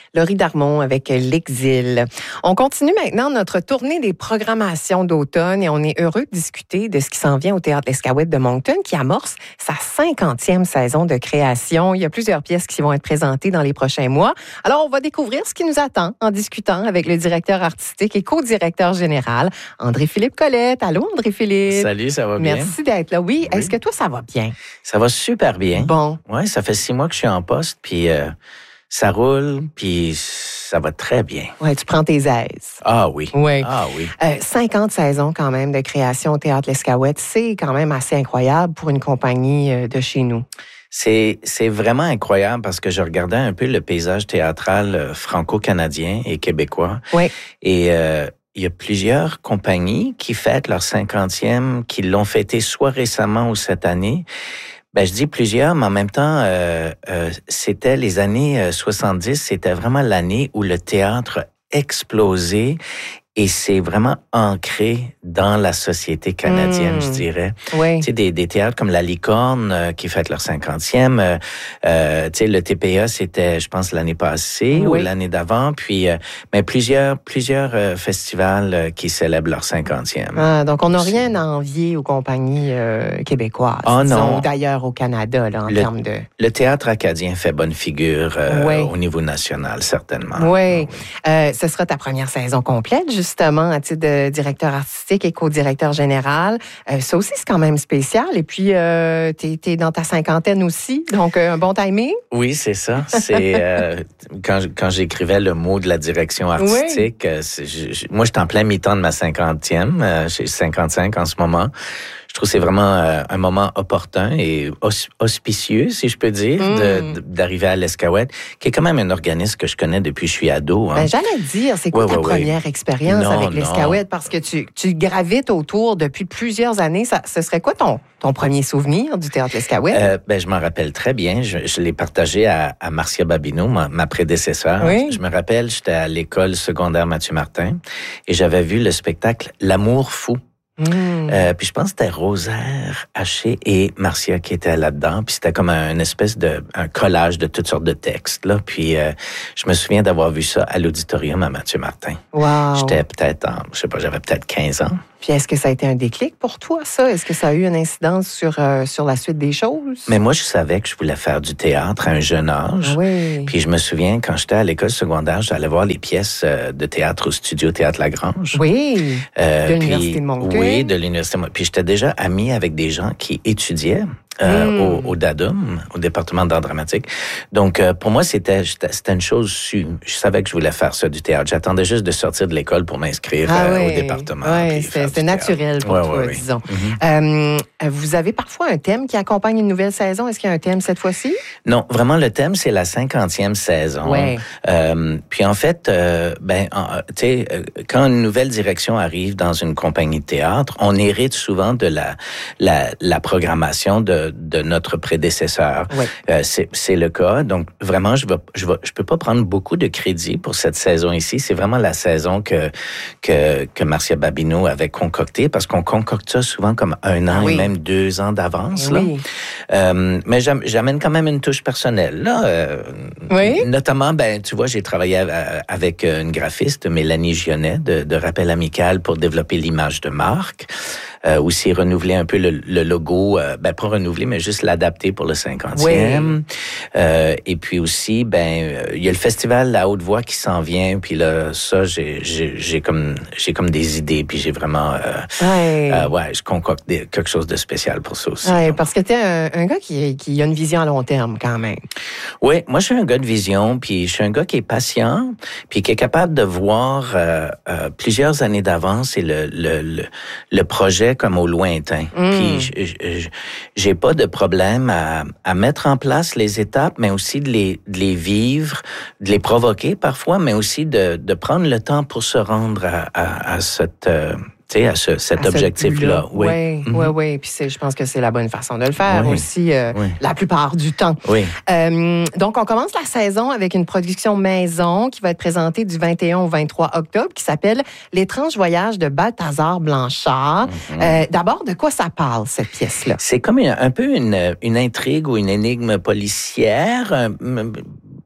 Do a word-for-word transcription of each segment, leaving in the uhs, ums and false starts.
Laurie Darmon avec L'Exil. On continue maintenant notre tournée des programmations d'automne et on est heureux de discuter de ce qui s'en vient au Théâtre L'Escaouette de Moncton qui amorce sa cinquantième saison de création. Il y a plusieurs pièces qui vont être présentées dans les prochains mois. Alors, on va découvrir ce qui nous attend en discutant avec le directeur artistique et co-directeur général, André-Philippe Collette. Allô, André-Philippe? Salut, ça va bien? Merci d'être là. Oui, oui. Est-ce que toi, ça va bien? Ça va super bien. Bon. Oui, ça fait six mois que je suis en poste, puis euh, ça roule, puis ça va très bien. Oui, tu prends tes aises. Ah oui. Oui. Ah oui. Euh, cinquante saisons quand même de création au Théâtre L'Escaouette, c'est quand même assez incroyable pour une compagnie euh, de chez nous. C'est, c'est vraiment incroyable parce que je regardais un peu le paysage théâtral franco-canadien et québécois. Oui. Et euh, il y a plusieurs compagnies qui fêtent leur cinquantième, qui l'ont fêté soit récemment ou cette année. Ben, je dis plusieurs, mais en même temps, euh, euh, c'était les années soixante-dix, c'était vraiment l'année où le théâtre explosait. Et c'est vraiment ancré dans la société canadienne, mmh. je dirais. Oui. Tu sais, des, des théâtres comme La Licorne, euh, qui fêtent leur cinquantième. Euh, euh, tu sais, le T P A, c'était, je pense, l'année passée oui. ou l'année d'avant. Puis, euh, mais plusieurs, plusieurs euh, festivals euh, qui célèbrent leur cinquantième. Ah, donc, on n'a rien à envier aux compagnies euh, québécoises. Ah non. Ou d'ailleurs au Canada, là, en le, termes de... Le théâtre acadien fait bonne figure euh, oui. au niveau national, certainement. Oui. Ah, oui. Euh, ce sera ta première saison complète, justement. Justement, à titre de directeur artistique et co-directeur général. Euh, ça aussi, c'est quand même spécial. Et puis, euh, tu es dans ta cinquantaine aussi, donc euh, un bon timing. Oui, c'est ça. C'est euh, quand, quand j'écrivais le mot de la direction artistique, oui. euh, c'est, je, moi, je suis en plein mi-temps de ma cinquantième. Euh, j'ai cinquante-cinq en ce moment. Je trouve que c'est vraiment euh, un moment opportun et auspicieux, si je peux dire, mm. de, de, d'arriver à l'Escaouette, qui est quand même un organisme que je connais depuis que je suis ado. Hein. Ben, j'allais dire, c'est quoi ouais, ta ouais, première ouais. expérience non, avec l'Escaouette? Non. Parce que tu, tu gravites autour depuis plusieurs années. Ça, ce serait quoi ton, ton premier souvenir du Théâtre L'Escaouette? Euh, ben, je m'en rappelle très bien. Je, je l'ai partagé à, à Marcia Babineau, ma, ma prédécesseure. Oui. Je me rappelle, j'étais à l'école secondaire Mathieu-Martin et j'avais vu le spectacle L'amour fou. Mmh. Euh, puis je pense que c'était Rosaire Haché et Marcia qui étaient là-dedans. Puis c'était comme un, une espèce de un collage de toutes sortes de textes. Là. Puis euh, je me souviens d'avoir vu ça à l'auditorium à Mathieu-Martin. Wow. J'étais peut-être, en, je sais pas, j'avais peut-être quinze ans. Puis est-ce que ça a été un déclic pour toi, ça? Est-ce que ça a eu une incidence sur, euh, sur la suite des choses? Mais moi, je savais que je voulais faire du théâtre à un jeune âge. Oui. Puis je me souviens, quand j'étais à l'école secondaire, j'allais voir les pièces de théâtre au studio Théâtre Lagrange. Oui, euh, de l'Université puis, de Moncton. Oui, de l'Université de Moncton. Puis j'étais déjà ami avec des gens qui étudiaient. Euh, mm. au, au D A D U M, au département d'art dramatique. Donc, euh, pour moi, c'était, c'était une chose, je savais que je voulais faire ça, du théâtre. J'attendais juste de sortir de l'école pour m'inscrire ah, euh, oui. au département. Oui, c'était naturel pour ouais, toi, ouais, ouais. disons. Mm-hmm. Euh, vous avez parfois un thème qui accompagne une nouvelle saison. Est-ce qu'il y a un thème cette fois-ci? Non, vraiment, le thème, c'est la cinquantième saison. Ouais. Euh, puis en fait, euh, ben, tu sais, quand une nouvelle direction arrive dans une compagnie de théâtre, on hérite souvent de la, la, la programmation de de notre prédécesseur. Oui. Euh, c'est, c'est le cas. Donc, vraiment, je vais, je vais, je peux pas prendre beaucoup de crédit pour cette saison ici. C'est vraiment la saison que, que, que Marcia Babineau avait concoctée parce qu'on concocte ça souvent comme un an oui. et même deux ans d'avance, là. Oui. Euh, mais j'amène quand même une touche personnelle, là. Euh, oui. Notamment, ben, tu vois, j'ai travaillé avec une graphiste, Mélanie Gionnet, de, de Rappel Amical pour développer l'image de marque. Euh, aussi renouveler un peu le, le logo, euh, ben pas renouveler, mais juste l'adapter pour le cinquantième. Oui. Euh, et puis aussi, ben il y a le festival La Haute Voix qui s'en vient, puis là, ça, j'ai, j'ai, j'ai comme j'ai comme des idées, puis j'ai vraiment, euh, ouais. Euh, ouais, je concocte des, quelque chose de spécial pour ça aussi. Ouais, parce que t'es un, un gars qui, qui a une vision à long terme quand même. Oui, moi je suis un gars de vision, puis je suis un gars qui est patient, puis qui est capable de voir euh, euh, plusieurs années d'avance et le le le, le projet comme au lointain. Mm. Puis j'ai pas de problème à, à mettre en place les étapes, mais aussi de les, de les vivre, de les provoquer parfois, mais aussi de, de prendre le temps pour se rendre à, à, à cette... Euh, tu sais, à ce, cet à objectif-là. Oui, oui, oui. oui. Puis c'est, je pense que c'est la bonne façon de le faire oui. aussi, euh, oui. la plupart du temps. Oui. Euh, donc, on commence la saison avec une production maison qui va être présentée du vingt et un au vingt-trois octobre, qui s'appelle « L'étrange voyage de Balthazar Blanchard ». Mm-hmm. Euh, d'abord, de quoi ça parle, cette pièce-là? C'est comme une, un peu une, une intrigue ou une énigme policière, un,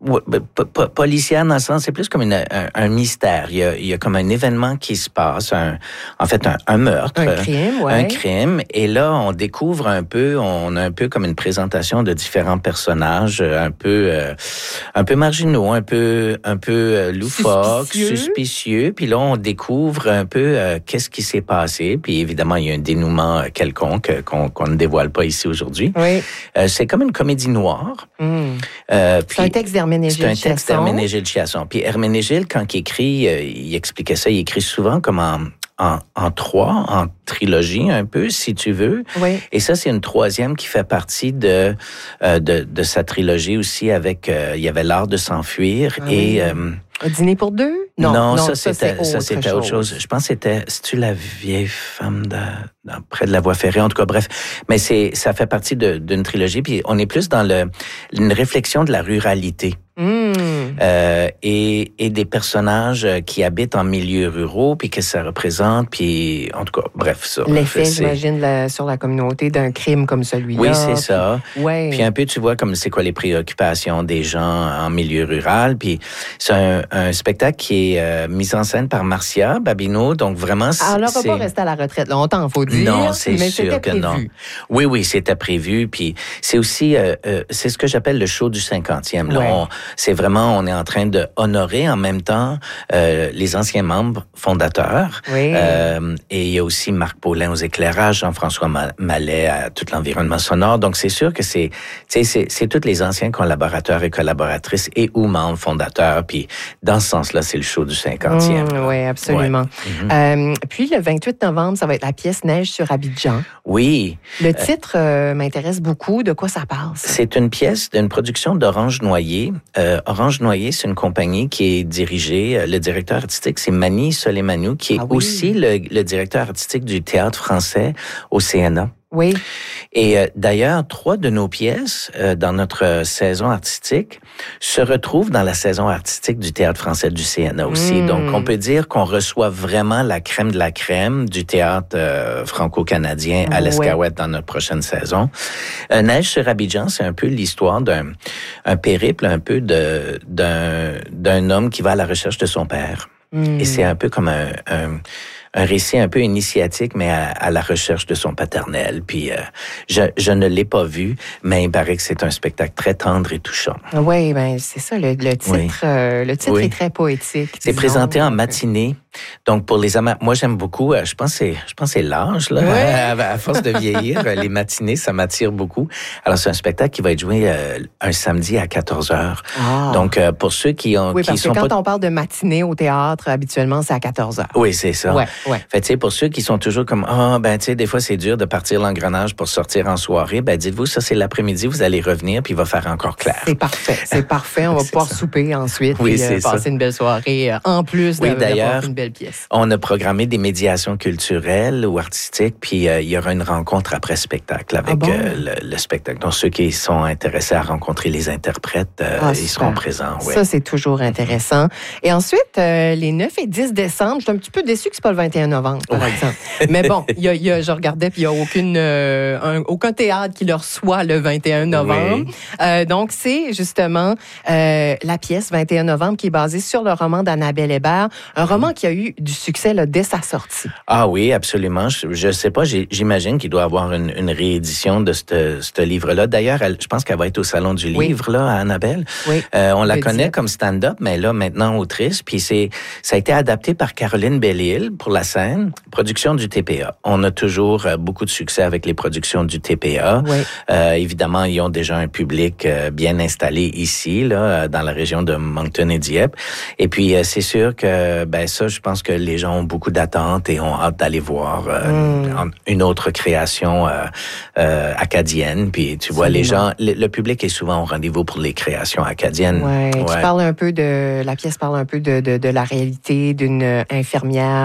Ouais, p- p- policière dans le sens, c'est plus comme une, un, un mystère. Il y, a, il y a comme un événement qui se passe, un, en fait un, un meurtre, un crime, ouais. un crime. Et là, on découvre un peu, on a un peu comme une présentation de différents personnages, un peu, euh, un peu marginaux, un peu, un peu euh, loufoques, suspicieux. suspicieux. Puis là, on découvre un peu euh, qu'est-ce qui s'est passé. Puis évidemment, il y a un dénouement quelconque euh, qu'on, qu'on ne dévoile pas ici aujourd'hui. Oui. Euh, c'est comme une comédie noire. Mm. Euh, puis, c'est un texte d'Herménégilde C'est un texte Chiasson. d'Herménégilde Chiasson. Puis Herménégilde, quand il écrit, euh, il expliquait ça, il écrit souvent comme en, en, en trois, en trilogie un peu, si tu veux. Oui. Et ça, c'est une troisième qui fait partie de, euh, de, de sa trilogie aussi avec, euh, il y avait L'Art de s'enfuir ah, et... oui. Euh, Un dîner pour deux? Non, non, ça, non c'était, ça, ça, c'est c'était autre chose. Je pense que c'était, c'est-tu la vieille femme de, de, près de la voie ferrée? En tout cas, bref. Mais c'est, ça fait partie de, d'une trilogie. Puis on est plus dans le, une réflexion de la ruralité. Mmh. Euh, et, et des personnages qui habitent en milieux ruraux, puis que ça représente, puis en tout cas, bref, ça. L'effet, c'est... j'imagine, la, sur la communauté d'un crime comme celui-là. Oui, c'est puis, ça. Ouais. Puis un peu, tu vois, comme c'est quoi les préoccupations des gens en milieu rural. Puis c'est un, un spectacle qui est euh, mis en scène par Marcia Babineau, donc vraiment... C'est, Alors, elle c'est... va pas rester à la retraite longtemps, faut dire. Non, c'est mais sûr que prévu. non. Oui, oui, c'était prévu. Puis c'est aussi, euh, euh, c'est ce que j'appelle le show du cinquantième. Là, ouais. on, c'est vraiment, on est en train de honorer en même temps euh, les anciens membres fondateurs. Oui. Euh, et il y a aussi Marc Paulin aux éclairages, Jean-François Mallet à tout l'environnement sonore. Donc c'est sûr que c'est, tu sais, c'est, c'est tous les anciens collaborateurs et collaboratrices et ou membres fondateurs. Puis dans ce sens-là, c'est le show du cinquantième. Mmh, oui, absolument. Ouais. Mm-hmm. Euh, puis le vingt-huit novembre, ça va être la pièce Neige sur Abidjan. Oui. Le titre euh, m'intéresse beaucoup. De quoi ça parle? Ça? C'est une pièce d'une production d'Orange Noyer. Euh, Orange Noyer, c'est une compagnie qui est dirigée. Le directeur artistique, c'est Mani Soleimaniou, qui est ah oui. aussi le, le directeur artistique du théâtre français au C N A. Oui. Et euh, d'ailleurs, trois de nos pièces euh, dans notre saison artistique se retrouvent dans la saison artistique du Théâtre français du C N A aussi. Mmh. Donc, on peut dire qu'on reçoit vraiment la crème de la crème du théâtre euh, franco-canadien à l'Escaouette ouais. dans notre prochaine saison. Euh, Neige sur Abidjan, c'est un peu l'histoire d'un un périple un peu de d'un d'un homme qui va à la recherche de son père. Mmh. Et c'est un peu comme un, un un récit un peu initiatique, mais à, à la recherche de son paternel. Puis euh, je, je ne l'ai pas vu, mais il paraît que c'est un spectacle très tendre et touchant. Oui, ben c'est ça, le, le titre. Oui. Euh, le titre oui. est très poétique. C'est disons. présenté en matinée. Donc pour les amateurs, moi j'aime beaucoup. Je pense que c'est, je pense que c'est l'âge là. Ouais. À, à force de vieillir, les matinées, ça m'attire beaucoup. Alors c'est un spectacle qui va être joué euh, un samedi à quatorze heures. Ah. Donc euh, pour ceux qui ont, oui, qui parce sont que quand pas... on parle de matinée au théâtre, habituellement c'est à quatorze heures. Oui, c'est ça. Ouais. Ouais. Fait tu sais, pour ceux qui sont toujours comme ah oh, ben tu sais des fois c'est dur de partir l'engrenage pour sortir en soirée, ben dites-vous ça c'est l'après-midi, vous allez revenir puis il va faire encore clair. C'est parfait, c'est parfait, on va pouvoir ça. souper ensuite oui, puis c'est euh, passer ça. une belle soirée euh, en plus oui, de, d'ailleurs, une belle pièce. On a programmé des médiations culturelles ou artistiques puis euh, il y aura une rencontre après spectacle avec ah bon? euh, le, le spectacle. Donc ceux qui sont intéressés à rencontrer les interprètes, euh, ah, ils seront présents. Ouais. Ça c'est toujours intéressant. Et ensuite euh, les neuf et dix décembre, je suis un petit peu déçue que c'est pas le vingt et un novembre par ouais. exemple. Mais bon, y a, y a, je regardais, puis il n'y a aucune, euh, un, aucun théâtre qui le reçoit le vingt et un novembre. Oui. Euh, donc, c'est justement euh, la pièce vingt et un novembre qui est basée sur le roman d'Annabelle Hébert, un roman qui a eu du succès là, dès sa sortie. Ah oui, absolument. Je ne sais pas, j'imagine qu'il doit y avoir une, une réédition de ce livre-là. D'ailleurs, elle, je pense qu'elle va être au Salon du oui. livre, là, à Annabelle. Oui. Euh, on la connaît comme stand-up, mais là, maintenant, autrice. Puis c'est, ça a été adapté par Caroline Belle-Île pour la scène, production du T P A. On a toujours euh, beaucoup de succès avec les productions du T P A. Oui. Euh, évidemment, ils ont déjà un public euh, bien installé ici, là, dans la région de Moncton et Dieppe. Et puis, euh, c'est sûr que, ben ça, je pense que les gens ont beaucoup d'attentes et ont hâte d'aller voir euh, mm. une autre création euh, euh, acadienne. Puis, tu vois, les gens, le, le public est souvent au rendez-vous pour les créations acadiennes. Ouais. Ouais. Tu parles un peu de, la pièce parle un peu de, de, de la réalité d'une infirmière qui est au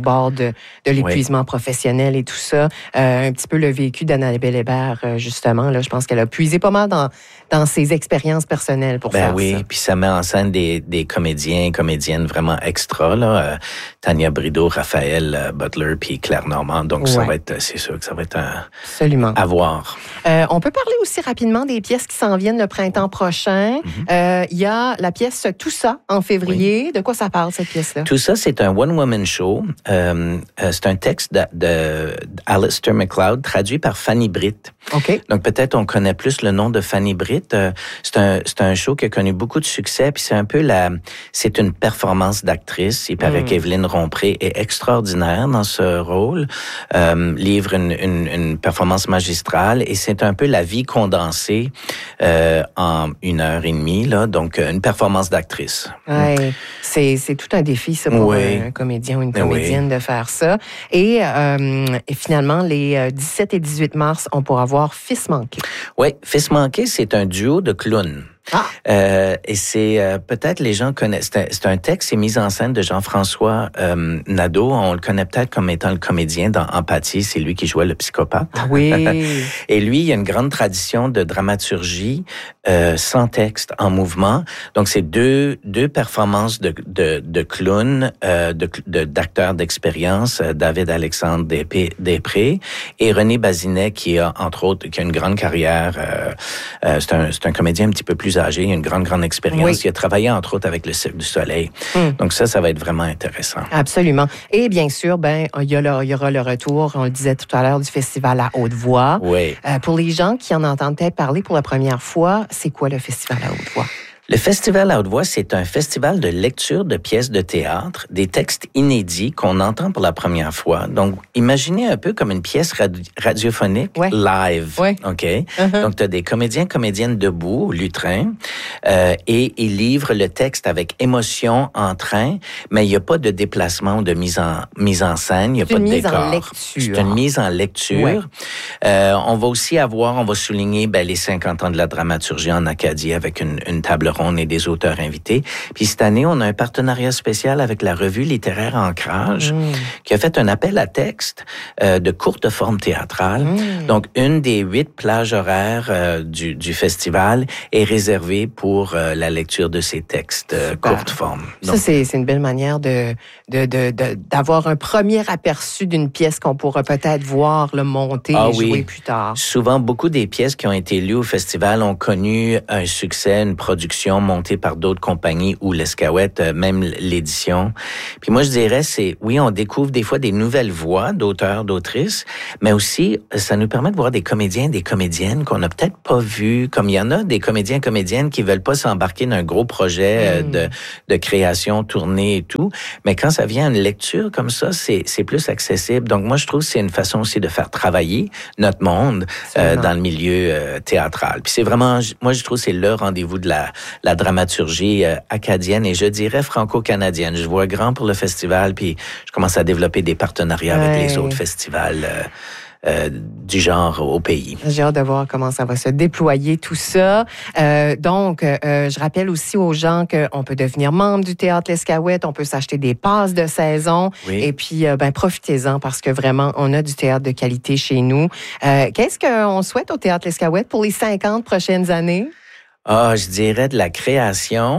bord de, de l'épuisement oui. professionnel et tout ça. Euh, un petit peu le vécu d'Annabelle Hébert, euh, justement. Là, je pense qu'elle a puisé pas mal dans, dans ses expériences personnelles pour ben faire oui, ça. Oui, puis ça met en scène des, des comédiens, comédiennes vraiment extra, là. Euh, Tania Brideau, Raphaël euh, Butler, puis Claire Normand. Donc, ouais. ça va être, c'est sûr que ça va être un... Absolument. À voir. Euh, on peut parler aussi rapidement des pièces qui s'en viennent le printemps prochain. Il mm-hmm. euh, y a la pièce Tout ça en février. Oui. De quoi ça parle, cette pièce-là? Tout ça, c'est un one-woman show. Euh, euh, c'est un texte de, de Alistair MacLeod, traduit par Fanny Britt. OK. Donc, peut-être on connaît plus le nom de Fanny Britt. Euh, c'est un, c'est un show qui a connu beaucoup de succès, puis c'est un peu la... C'est une performance d'actrice. Il paraît mm. qu'Evelyne Rompré est extraordinaire dans ce rôle. Euh, livre une, une, une performance magistrale, et c'est un peu la vie condensée euh, en une heure et demie, là. Donc, une performance d'actrice. Oui, c'est, c'est tout un défi, ça, pour oui. un comédien ou une comédienne oui. de faire ça. Et, euh, et finalement, les dix-sept et dix-huit mars, on pourra voir Fils manqué. Oui, Fils manqué, c'est un duo de clowns. Ah. Euh, et c'est euh, peut-être les gens connaissent. C'est un, c'est un texte, c'est mise en scène de Jean-François euh, Nadeau. On le connaît peut-être comme étant le comédien dans Empathie. C'est lui qui jouait le psychopathe. Ah oui. Et lui, il y a une grande tradition de dramaturgie euh, sans texte, en mouvement. Donc c'est deux deux performances de de, de clowns, euh, de, de d'acteurs d'expérience. Euh, David Alexandre Després et René Bazinet, qui a entre autres qui a une grande carrière. Euh, euh, c'est un c'est un comédien un petit peu plus âgé, il a une grande, grande expérience. Oui. Il a travaillé, entre autres, avec le Cirque du Soleil. Mm. Donc ça, ça va être vraiment intéressant. Absolument. Et bien sûr, ben, il y, a le, il y aura le retour, on le disait tout à l'heure, du festival à Haute-Voix. Oui. Euh, pour les gens qui en entendent peut-être parler pour la première fois, c'est quoi le festival à Haute-Voix? Le Festival à Haute-Voix, c'est un festival de lecture de pièces de théâtre, des textes inédits qu'on entend pour la première fois. Donc, imaginez un peu comme une pièce radi- radiophonique ouais. live. Ouais. OK? Uh-huh. Donc, tu as des comédiens, comédiennes debout, au lutrin, euh, et ils livrent le texte avec émotion, en train, mais il n'y a pas de déplacement ou de mise en, mise en scène, il n'y a c'est pas de mise décor. En lecture. C'est une mise en lecture. Ouais. Euh, on va aussi avoir, on va souligner ben, les cinquante ans de la dramaturgie en Acadie avec une, une table ronde et des auteurs invités. Puis cette année, on a un partenariat spécial avec la revue littéraire Ancrage, mmh. qui a fait un appel à texte euh, de courte forme théâtrale. Mmh. Donc, une des huit plages horaires euh, du, du festival est réservée pour euh, la lecture de ces textes euh, courte forme. Donc, ça, c'est, c'est une belle manière de, de, de, de, d'avoir un premier aperçu d'une pièce qu'on pourra peut-être voir le monter ah, et jouer oui. plus tard. Souvent, beaucoup des pièces qui ont été lues au festival ont connu un succès, une production montée par d'autres compagnies ou l'Escaouette, même l'édition. Puis moi, je dirais, c'est, oui, on découvre des fois des nouvelles voix d'auteurs, d'autrices, mais aussi, ça nous permet de voir des comédiens, des comédiennes qu'on n'a peut-être pas vus, comme il y en a des comédiens, comédiennes qui veulent pas s'embarquer dans un gros projet mmh. de, de création, tournée et tout, mais quand ça vient à une lecture comme ça, c'est, c'est plus accessible. Donc moi, je trouve que c'est une façon aussi de faire travailler notre monde euh, dans le milieu euh, théâtral. Puis c'est vraiment, moi, je trouve que c'est le rendez-vous de la, la dramaturgie dramaturgie euh, acadienne et je dirais franco-canadienne. Je vois grand pour le festival, puis je commence à développer des partenariats ouais. avec les autres festivals euh, euh, du genre au pays. J'ai hâte de voir comment ça va se déployer tout ça. Euh, donc, euh, je rappelle aussi aux gens qu'on peut devenir membre du Théâtre L'Escaouette, on peut s'acheter des passes de saison oui. et puis euh, ben, profitez-en parce que vraiment, on a du théâtre de qualité chez nous. Euh, qu'est-ce qu'on souhaite au Théâtre L'Escaouette pour les cinquante prochaines années? Ah, je dirais de la création,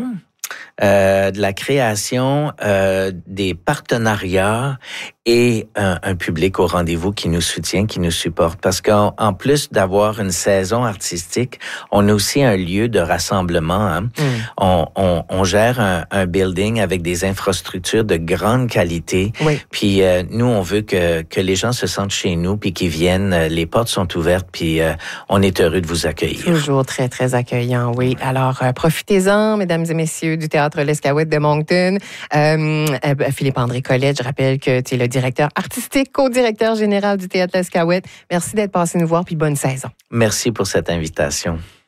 euh, de la création, euh, des partenariats et un, un public au rendez-vous qui nous soutient, qui nous supporte. Parce qu'en en plus d'avoir une saison artistique, on a aussi un lieu de rassemblement. Hein? Mm. On, on, on gère un, un building avec des infrastructures de grande qualité. Oui. Puis euh, nous, on veut que, que les gens se sentent chez nous, puis qu'ils viennent. Les portes sont ouvertes, puis euh, on est heureux de vous accueillir. Toujours très, très accueillant, oui. Alors, euh, profitez-en, mesdames et messieurs du Théâtre L'Escaouette de Moncton. Euh, euh, Philippe-André Colette, je rappelle que tu es le directeur artistique, co-directeur général du Théâtre L'Escaouette. Merci d'être passé nous voir, puis bonne saison. Merci pour cette invitation.